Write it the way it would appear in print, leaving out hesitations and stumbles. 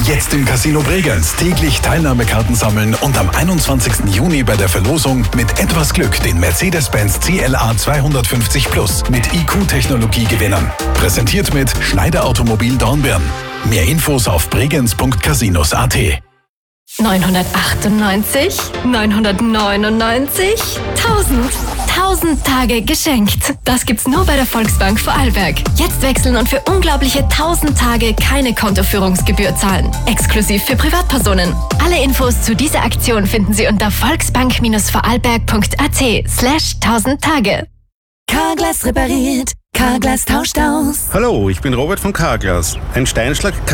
Jetzt im Casino Bregenz täglich Teilnahmekarten sammeln und am 21. Juni bei der Verlosung mit etwas Glück den Mercedes-Benz CLA 250 Plus mit IQ-Technologie gewinnen. Präsentiert mit Schneider Automobil Dornbirn. Mehr Infos auf bregenz.casinos.at. 998, 999, 1000 Tage geschenkt. Das gibt's nur bei der Volksbank Vorarlberg. Jetzt wechseln und für unglaubliche 1000 Tage keine Kontoführungsgebühr zahlen. Exklusiv für Privatpersonen. Alle Infos zu dieser Aktion finden Sie unter volksbank-vorarlberg.at/1000 Tage. Carglass repariert, Carglass tauscht aus. Hallo, ich bin Robert von Carglass. Ein Steinschlag